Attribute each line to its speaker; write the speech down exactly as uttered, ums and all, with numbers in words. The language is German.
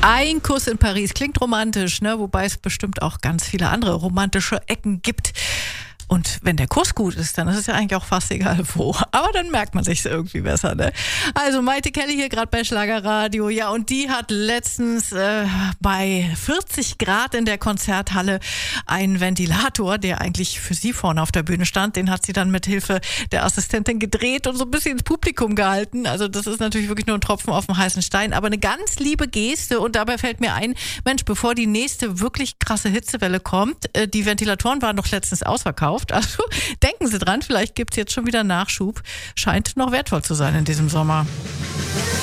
Speaker 1: Ein Kuss in Paris klingt romantisch, ne? Wobei es bestimmt auch ganz viele andere romantische Ecken gibt. Und wenn der Kuss gut ist, dann ist es ja eigentlich auch fast egal wo. Aber dann merkt man sich's irgendwie besser, ne? Also Maite Kelly hier gerade bei Schlagerradio. Ja, und die hat letztens äh, bei vierzig Grad in der Konzerthalle einen Ventilator, der eigentlich für sie vorne auf der Bühne stand, den hat sie dann mit Hilfe der Assistentin gedreht und so ein bisschen ins Publikum gehalten. Also das ist natürlich wirklich nur ein Tropfen auf dem heißen Stein, aber eine ganz liebe Geste. Und dabei fällt mir ein, Mensch, bevor die nächste wirklich krasse Hitzewelle kommt, äh, die Ventilatoren waren doch letztens ausverkauft. Also denken Sie dran, vielleicht gibt es jetzt schon wieder Nachschub. Scheint noch wertvoll zu sein in diesem Sommer.